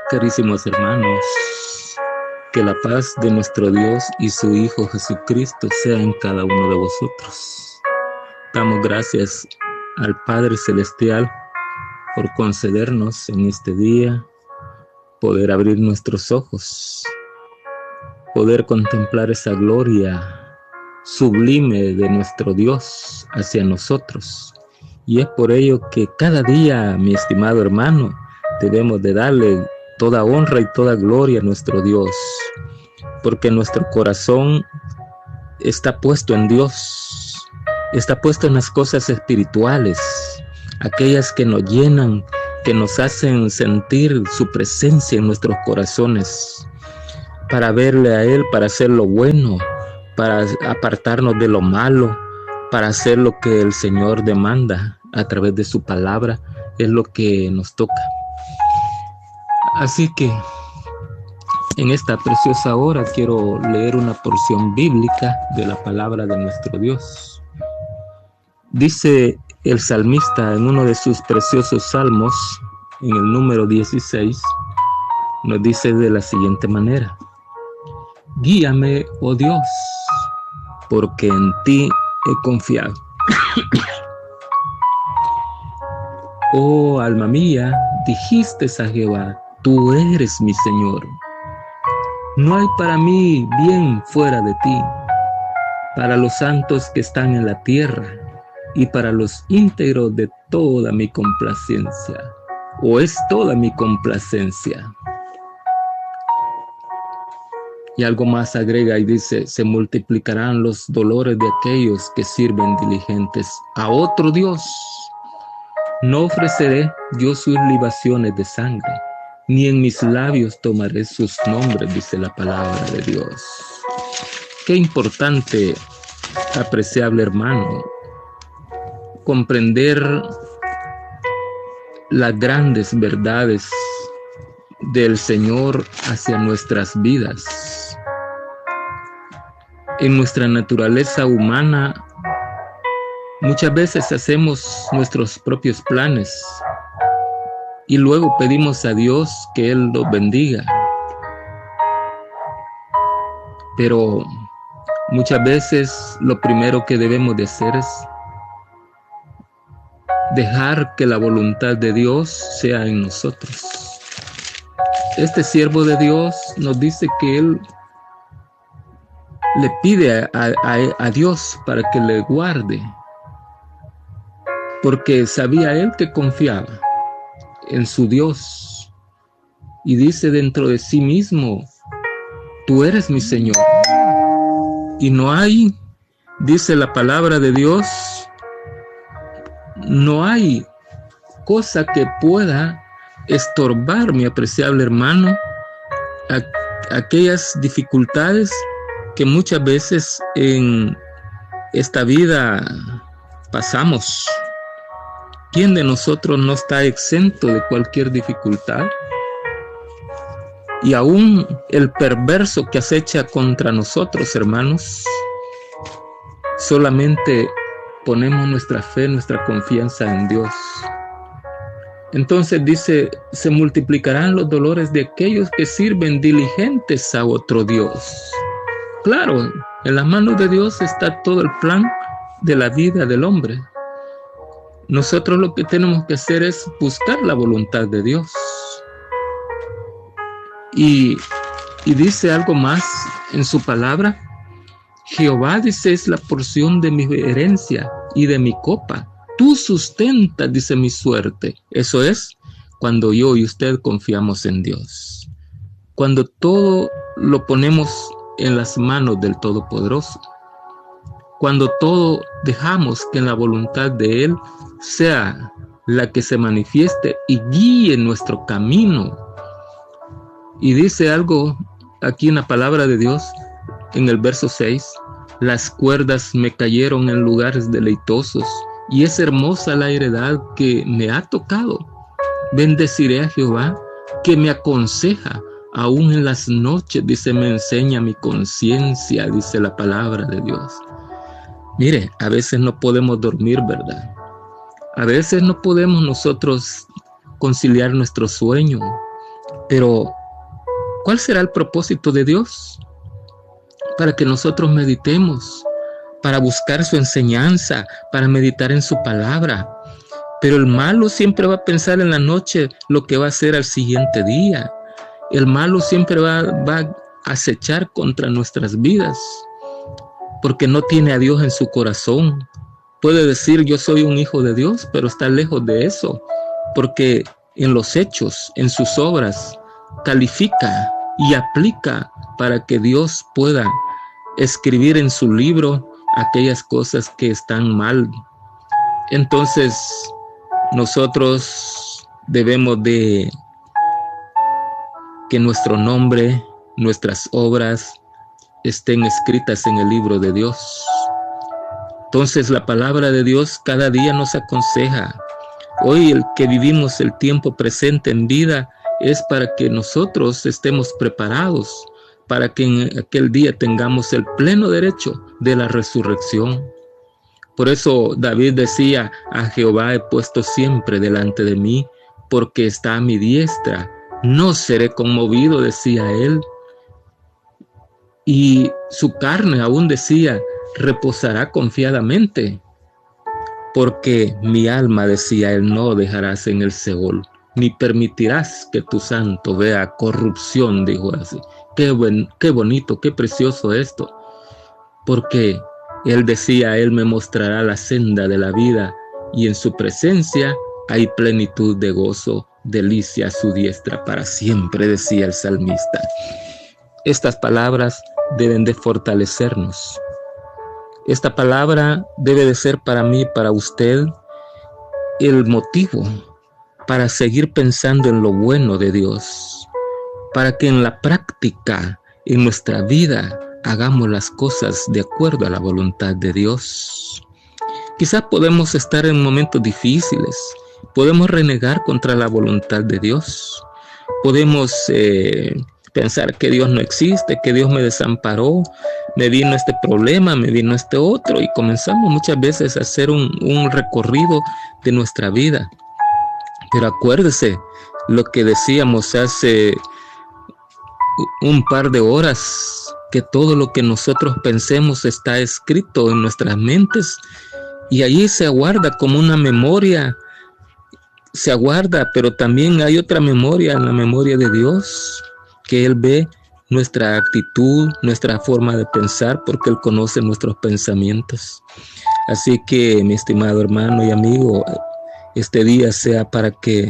Carísimos hermanos, que la paz de nuestro Dios y su Hijo Jesucristo sea en cada uno de vosotros. Damos gracias al Padre Celestial por concedernos en este día poder abrir nuestros ojos, poder contemplar esa gloria sublime de nuestro Dios hacia nosotros. Y es por ello que cada día, mi estimado hermano, debemos de darle toda honra y toda gloria a nuestro Dios, porque nuestro corazón está puesto en Dios, está puesto en las cosas espirituales, aquellas que nos llenan, que nos hacen sentir su presencia en nuestros corazones, para verle a Él, para hacer lo bueno, para apartarnos de lo malo, para hacer lo que el Señor demanda a través de su palabra. Es lo que nos toca. Así que en esta preciosa hora quiero leer una porción bíblica de la palabra de nuestro Dios. Dice el salmista en uno de sus preciosos salmos, en el número 16, nos dice de la siguiente manera: guíame, oh Dios, porque en ti he confiado. Oh alma mía, dijiste a Jehová, tú eres mi Señor. No hay para mí bien fuera de ti, para los santos que están en la tierra y para los íntegros de toda mi complacencia, o es toda mi complacencia. Y algo más agrega y dice: se multiplicarán los dolores de aquellos que sirven diligentes a otro Dios. No ofreceré yo sus libaciones de sangre, ni en mis labios tomaré sus nombres, dice la palabra de Dios. Qué importante, apreciable hermano, comprender las grandes verdades del Señor hacia nuestras vidas. En nuestra naturaleza humana, muchas veces hacemos nuestros propios planes y luego pedimos a Dios que Él los bendiga. Pero muchas veces lo primero que debemos de hacer es dejar que la voluntad de Dios sea en nosotros. Este siervo de Dios nos dice que él le pide a Dios para que le guarde, porque sabía él que confiaba en su Dios, y dice dentro de sí mismo: tú eres mi Señor. Y no hay, dice la palabra de Dios, no hay cosa que pueda estorbar, mi apreciable hermano, aquellas dificultades que muchas veces en esta vida pasamos. ¿Quién de nosotros no está exento de cualquier dificultad? Y aún el perverso que acecha contra nosotros, hermanos, solamente ponemos nuestra fe, nuestra confianza en Dios. Entonces dice: se multiplicarán los dolores de aquellos que sirven diligentes a otro Dios. Claro, en las manos de Dios está todo el plan de la vida del hombre. Nosotros lo que tenemos que hacer es buscar la voluntad de Dios. Y dice algo más en su palabra: Jehová, dice, es la porción de mi herencia y de mi copa. Tú sustentas, dice, mi suerte. Eso es cuando yo y usted confiamos en Dios. Cuando todo lo ponemos en las manos del Todopoderoso. Cuando todo dejamos que la voluntad de Él sea la que se manifieste y guíe nuestro camino. Y dice algo aquí en la palabra de Dios, en el verso 6, las cuerdas me cayeron en lugares deleitosos, y es hermosa la heredad que me ha tocado. Bendeciré a Jehová, que me aconseja, aún en las noches, dice, me enseña mi conciencia, dice la palabra de Dios. Mire, a veces no podemos dormir, ¿verdad? A veces no podemos nosotros conciliar nuestro sueño, Pero, ¿cuál será el propósito de Dios? Para que nosotros meditemos, para buscar su enseñanza, para meditar en su palabra. Pero el malo siempre va a pensar en la noche lo que va a hacer al siguiente día. El malo siempre va a acechar contra nuestras vidas, porque no tiene a Dios en su corazón. Puede decir yo soy un hijo de Dios, pero está lejos de eso, porque en los hechos, en sus obras, califica y aplica para que Dios pueda escribir en su libro aquellas cosas que están mal. Entonces, nosotros debemos de que nuestro nombre, nuestras obras estén escritas en el libro de Dios. Entonces la palabra de Dios cada día nos aconseja. Hoy el que vivimos el tiempo presente en vida es para que nosotros estemos preparados, para que en aquel día tengamos el pleno derecho de la resurrección. Por eso David decía, a Jehová he puesto siempre delante de mí, porque está a mi diestra. No seré conmovido, decía él. Y su carne aún decía, reposará confiadamente, porque mi alma, decía él, no dejarás en el Seol, ni permitirás que tu santo vea corrupción, dijo así. Qué bonito, qué precioso esto, porque él decía, él me mostrará la senda de la vida, y en su presencia hay plenitud de gozo, delicia a su diestra para siempre, decía el salmista. Estas palabras deben de fortalecernos. Esta palabra debe de ser para mí, para usted, el motivo para seguir pensando en lo bueno de Dios, para que en la práctica, en nuestra vida, hagamos las cosas de acuerdo a la voluntad de Dios. Quizás podemos estar en momentos difíciles, podemos renegar contra la voluntad de Dios, podemos pensar que Dios no existe, que Dios me desamparó, me vino este problema, me vino este otro, y comenzamos muchas veces a hacer un recorrido de nuestra vida. Pero acuérdese lo que decíamos hace un par de horas, que todo lo que nosotros pensemos está escrito en nuestras mentes, y allí se aguarda como una memoria, se aguarda, pero también hay otra memoria, en la memoria de Dios, que Él ve nuestra actitud, nuestra forma de pensar, porque Él conoce nuestros pensamientos. Así que, mi estimado hermano y amigo, este día sea para que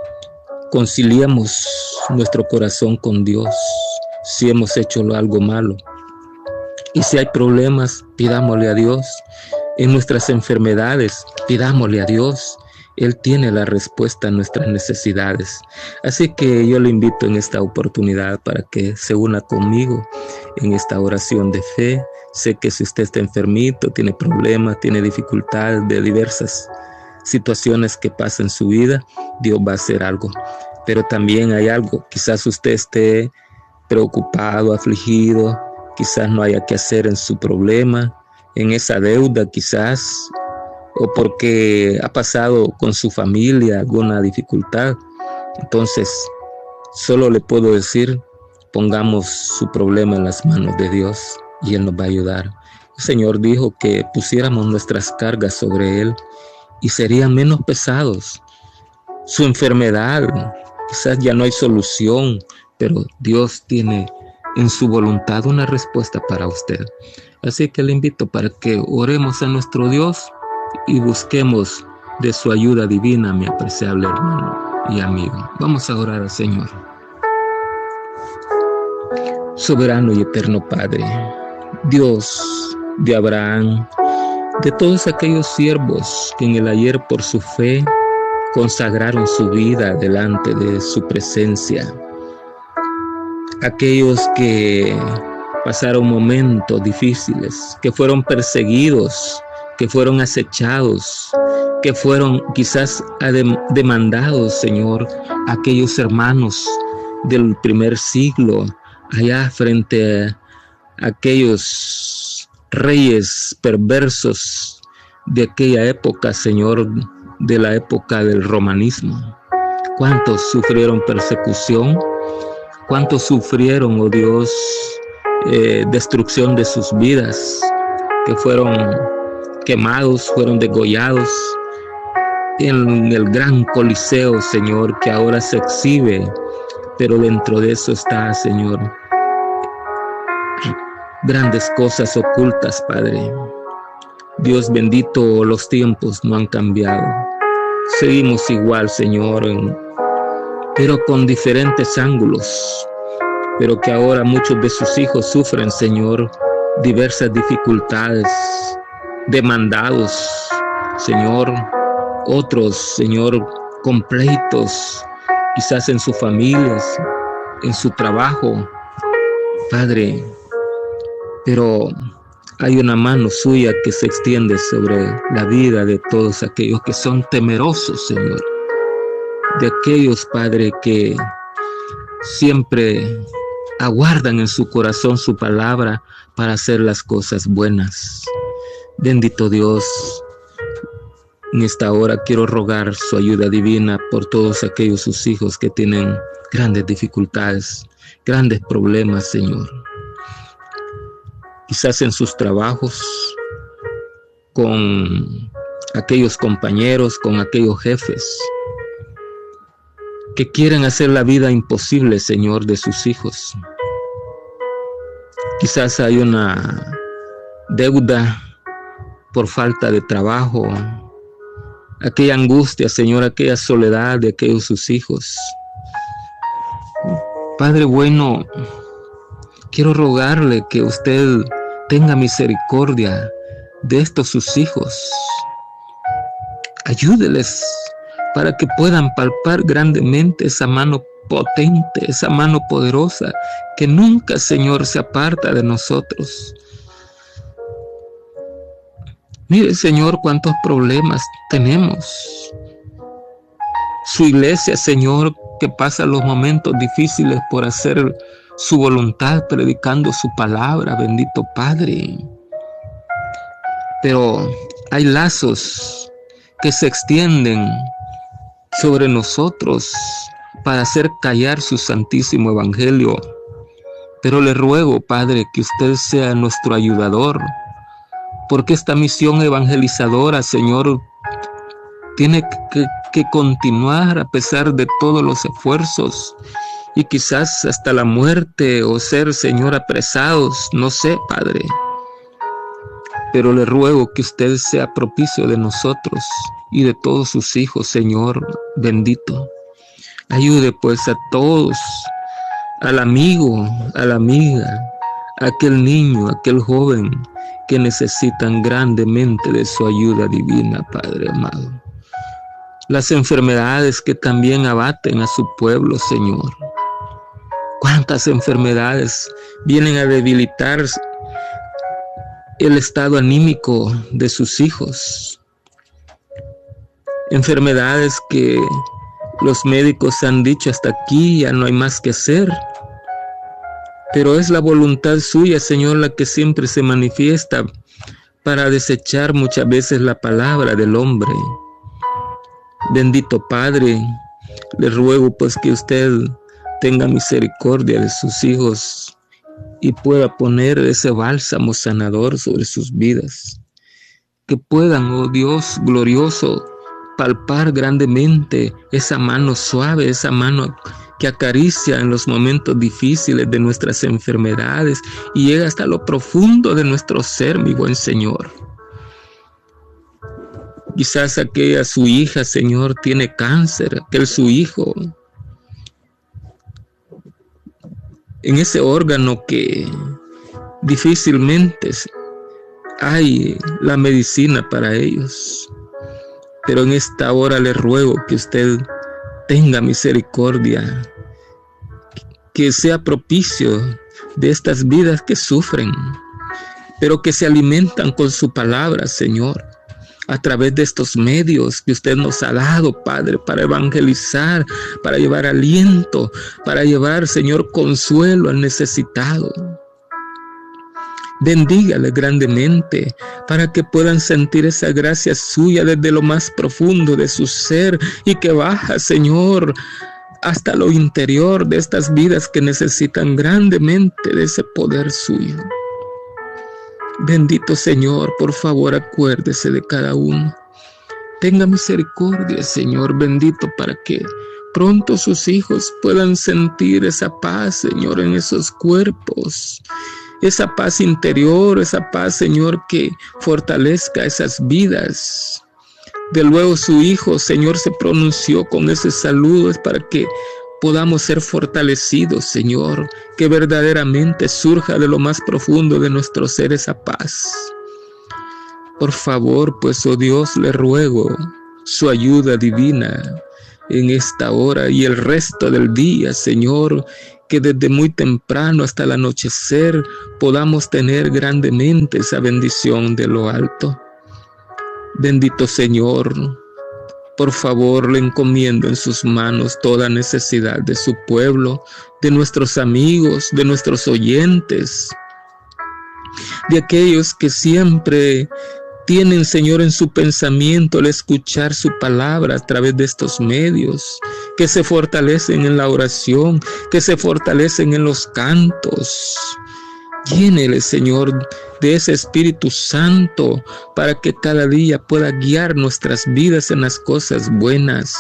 conciliemos nuestro corazón con Dios, si hemos hecho algo malo. Y si hay problemas, pidámosle a Dios. En nuestras enfermedades, pidámosle a Dios. Él tiene la respuesta a nuestras necesidades. Así que yo le invito en esta oportunidad para que se una conmigo en esta oración de fe. Sé que si usted está enfermito, tiene problemas, tiene dificultades de diversas situaciones que pasan en su vida, Dios va a hacer algo. Pero también hay algo, quizás usted esté preocupado, afligido, quizás no haya que hacer en su problema, en esa deuda quizás, o porque ha pasado con su familia alguna dificultad. Entonces, solo le puedo decir, pongamos su problema en las manos de Dios y Él nos va a ayudar. El Señor dijo que pusiéramos nuestras cargas sobre Él y serían menos pesados. Su enfermedad, quizás ya no hay solución, pero Dios tiene en su voluntad una respuesta para usted. Así que le invito para que oremos a nuestro Dios y busquemos de su ayuda divina, mi apreciable hermano y amigo. Vamos a orar al Señor. Soberano y eterno Padre, Dios de Abraham, de todos aquellos siervos que en el ayer por su fe consagraron su vida delante de su presencia, aquellos que pasaron momentos difíciles, que fueron perseguidos, que fueron acechados, que fueron quizás demandados, Señor, aquellos hermanos del primer siglo, allá frente a aquellos reyes perversos de aquella época, Señor, de la época del romanismo. ¿Cuántos sufrieron persecución? cuántos sufrieron, oh Dios, destrucción de sus vidas, que fueron quemados, fueron degollados en el gran Coliseo, Señor, que ahora se exhibe, pero dentro de eso está, Señor, grandes cosas ocultas, Padre. Dios bendito, los tiempos no han cambiado. Seguimos igual, Señor, pero con diferentes ángulos. Pero que ahora muchos de sus hijos sufren, Señor, diversas dificultades, demandados, Señor. Otros, Señor, con pleitos, quizás en sus familias, en su trabajo, Padre. Pero hay una mano suya que se extiende sobre la vida de todos aquellos que son temerosos, Señor. De aquellos, Padre, que siempre aguardan en su corazón su palabra para hacer las cosas buenas. Bendito Dios, en esta hora quiero rogar su ayuda divina por todos aquellos sus hijos que tienen grandes dificultades, grandes problemas, Señor. Quizás en sus trabajos, con aquellos compañeros, con aquellos jefes, que quieren hacer la vida imposible, Señor, de sus hijos. Quizás hay una deuda por falta de trabajo, aquella angustia, Señor, aquella soledad de aquellos sus hijos. Padre bueno, quiero rogarle que usted tenga misericordia de estos sus hijos. Ayúdeles para que puedan palpar grandemente esa mano potente, esa mano poderosa, que nunca, Señor, se aparta de nosotros. Mire, Señor, cuántos problemas tenemos. Su iglesia, Señor, que pasa los momentos difíciles por hacer su voluntad, predicando su palabra, bendito Padre. Pero hay lazos que se extienden sobre nosotros para hacer callar su santísimo evangelio. Pero le ruego, Padre, que usted sea nuestro ayudador, porque esta misión evangelizadora, Señor, tiene que continuar a pesar de todos los esfuerzos y quizás hasta la muerte o ser, Señor, apresados, no sé, Padre. Pero le ruego que usted sea propicio de nosotros y de todos sus hijos, Señor bendito. Ayude pues a todos, al amigo, a la amiga, a aquel niño, a aquel joven que necesitan grandemente de su ayuda divina, Padre amado. Las enfermedades que también abaten a su pueblo, Señor. Cuántas enfermedades vienen a debilitar el estado anímico de sus hijos. Enfermedades que los médicos han dicho hasta aquí ya no hay más que hacer. Pero es la voluntad suya, Señor, la que siempre se manifiesta para desechar muchas veces la palabra del hombre. Bendito Padre, le ruego pues que usted tenga misericordia de sus hijos y pueda poner ese bálsamo sanador sobre sus vidas. Que puedan, oh Dios glorioso, palpar grandemente esa mano suave, esa mano que acaricia en los momentos difíciles de nuestras enfermedades y llega hasta lo profundo de nuestro ser, mi buen Señor. Quizás aquella su hija, Señor, tiene cáncer, aquel su hijo, en ese órgano que difícilmente hay la medicina para ellos. Pero en esta hora le ruego que usted tenga misericordia, que sea propicio de estas vidas que sufren, pero que se alimentan con su palabra, Señor, a través de estos medios que usted nos ha dado, Padre, para evangelizar, para llevar aliento, para llevar, Señor, consuelo al necesitado. Bendígale grandemente para que puedan sentir esa gracia suya desde lo más profundo de su ser y que baja, Señor, hasta lo interior de estas vidas que necesitan grandemente de ese poder suyo. Bendito Señor, por favor, acuérdese de cada uno. Tenga misericordia, Señor bendito, para que pronto sus hijos puedan sentir esa paz, Señor, en esos cuerpos. Esa paz interior, esa paz, Señor, que fortalezca esas vidas. De luego su Hijo, Señor, se pronunció con ese saludo para que podamos ser fortalecidos, Señor, que verdaderamente surja de lo más profundo de nuestro ser esa paz. Por favor, pues, oh Dios, le ruego su ayuda divina en esta hora y el resto del día, Señor, que desde muy temprano hasta el anochecer podamos tener grandemente esa bendición de lo alto. Bendito Señor, por favor, le encomiendo en sus manos toda necesidad de su pueblo, de nuestros amigos, de nuestros oyentes, de aquellos que siempre tienen, Señor, en su pensamiento el escuchar su palabra a través de estos medios, que se fortalecen en la oración, que se fortalecen en los cantos. Llénele, Señor, de ese Espíritu Santo para que cada día pueda guiar nuestras vidas en las cosas buenas,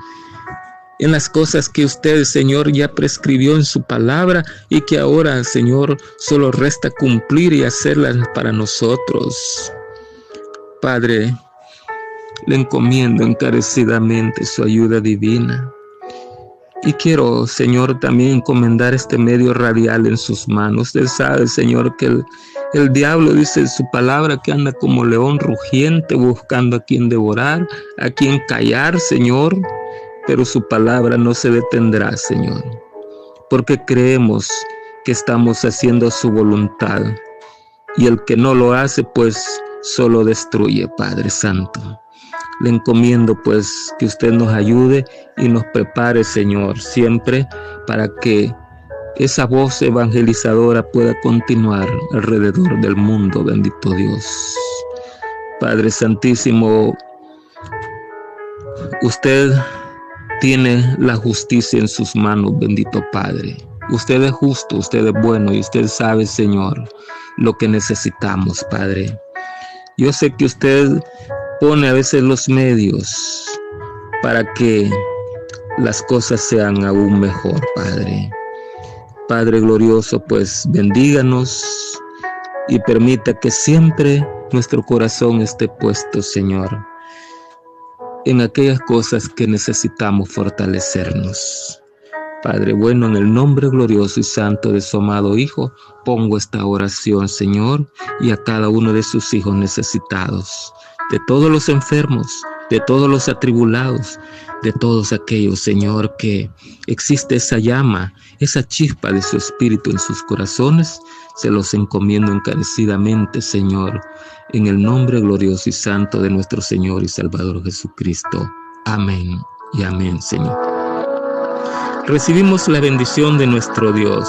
en las cosas que usted, Señor, ya prescribió en su palabra y que ahora, Señor, solo resta cumplir y hacerlas para nosotros. Padre, le encomiendo encarecidamente su ayuda divina. Y quiero, Señor, también encomendar este medio radial en sus manos. Usted sabe, Señor, que el diablo dice en su palabra que anda como león rugiente buscando a quien devorar, a quien callar, Señor. Pero su palabra no se detendrá, Señor, porque creemos que estamos haciendo su voluntad. Y el que no lo hace, pues, solo destruye, Padre Santo. Le encomiendo, pues, que usted nos ayude y nos prepare, Señor, siempre para que esa voz evangelizadora pueda continuar alrededor del mundo, bendito Dios. Padre Santísimo, usted tiene la justicia en sus manos, bendito Padre. Usted es justo, usted es bueno y usted sabe, Señor, lo que necesitamos, Padre. Yo sé que usted pone a veces los medios para que las cosas sean aún mejor, Padre. Padre glorioso, pues bendíganos y permita que siempre nuestro corazón esté puesto, Señor, en aquellas cosas que necesitamos fortalecernos. Padre bueno, en el nombre glorioso y santo de su amado Hijo, pongo esta oración, Señor, y a cada uno de sus hijos necesitados, de todos los enfermos, de todos los atribulados, de todos aquellos, Señor, que existe esa llama, esa chispa de su espíritu en sus corazones, se los encomiendo encarecidamente, Señor, en el nombre glorioso y santo de nuestro Señor y Salvador Jesucristo. Amén y amén, Señor. Recibimos la bendición de nuestro Dios.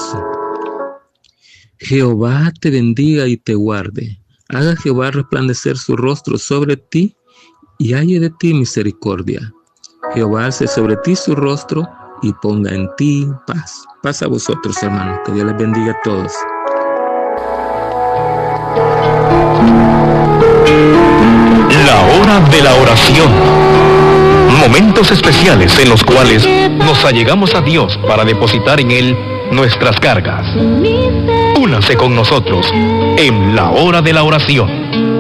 Jehová te bendiga y te guarde. Haga Jehová resplandecer su rostro sobre ti y haya de ti misericordia. Jehová alce sobre ti su rostro y ponga en ti paz. Paz a vosotros, hermanos. Que Dios les bendiga a todos. La hora de la oración. Momentos especiales en los cuales nos allegamos a Dios para depositar en Él nuestras cargas. Únanse con nosotros en la hora de la oración.